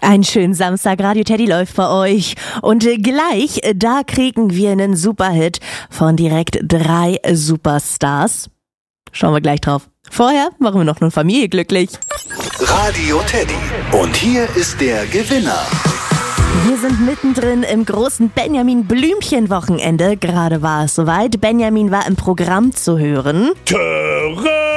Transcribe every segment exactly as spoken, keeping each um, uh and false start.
Einen schönen Samstag, Radio Teddy läuft bei euch. Und gleich, da kriegen wir einen Superhit von direkt drei Superstars. Schauen wir gleich drauf. Vorher machen wir noch eine Familie glücklich. Radio Teddy. Und hier ist der Gewinner. Wir sind mittendrin im großen Benjamin-Blümchen-Wochenende. Gerade war es soweit. Benjamin war im Programm zu hören. Töre!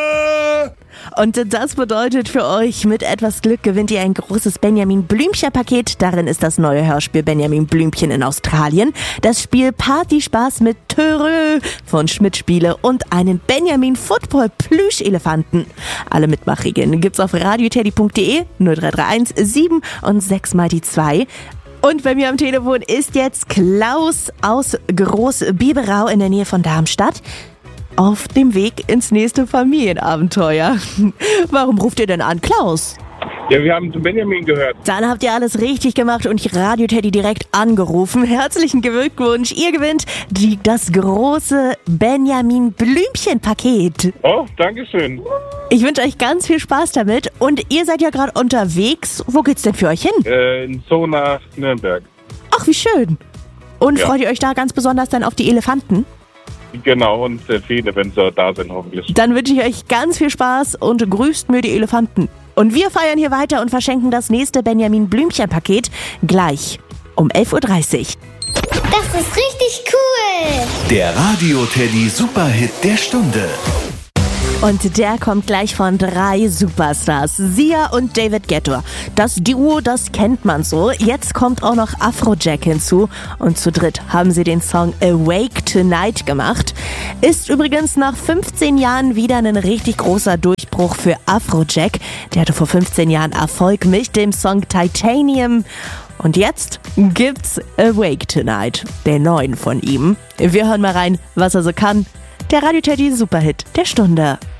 Und das bedeutet für euch, mit etwas Glück gewinnt ihr ein großes Benjamin-Blümchen-Paket. Darin ist das neue Hörspiel Benjamin Blümchen in Australien, das Spiel Partyspaß mit Töre von Schmidt Spiele und einen Benjamin-Football-Plüschelefanten. Alle Mitmachregeln gibt's auf radioteddy punkt de, null drei drei eins sieben und sechs mal die zwei. Und bei mir am Telefon ist jetzt Klaus aus Groß-Biberau in der Nähe von Darmstadt. Auf dem Weg ins nächste Familienabenteuer. Warum ruft ihr denn an, Klaus? Ja, wir haben zu Benjamin gehört. Dann habt ihr alles richtig gemacht und Radio Teddy direkt angerufen. Herzlichen Glückwunsch, ihr gewinnt die, das große Benjamin-Blümchen-Paket. Oh, danke schön. Ich wünsche euch ganz viel Spaß damit und ihr seid ja gerade unterwegs. Wo geht's denn für euch hin? Äh, in Zoo nach Nürnberg. Ach, wie schön. Und Ja. freut ihr euch da ganz besonders dann auf die Elefanten? Genau, und sehr viele, wenn sie da sind, hoffentlich. Dann wünsche ich euch ganz viel Spaß und grüßt mir die Elefanten. Und wir feiern hier weiter und verschenken das nächste Benjamin-Blümchen-Paket gleich um elf Uhr dreißig. Das ist richtig cool. Der Radio Teddy Superhit der Stunde. Und der kommt gleich von drei Superstars, Sia und David Guetta. Das Duo, das kennt man so. Jetzt kommt auch noch Afrojack hinzu. Und zu dritt haben sie den Song Awake Tonight gemacht. Ist übrigens nach fünfzehn Jahren wieder ein richtig großer Durchbruch für Afrojack. Der hatte vor fünfzehn Jahren Erfolg mit dem Song Titanium. Und jetzt gibt's Awake Tonight, den neuen von ihm. Wir hören mal rein, was er so kann. Der Radio Teddy Superhit der Stunde.